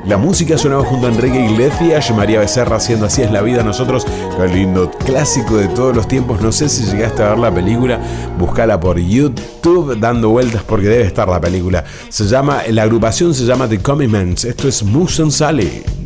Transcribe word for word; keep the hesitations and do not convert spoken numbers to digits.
La música sonaba junto a Enrique Iglesias, María Becerra haciendo Así es la vida. Nosotros, qué lindo clásico de todos los tiempos. No sé si llegaste a ver la película, buscala por YouTube dando vueltas porque debe estar la película. Se llama, la agrupación se llama The Commitments. Esto es Moose and Sally.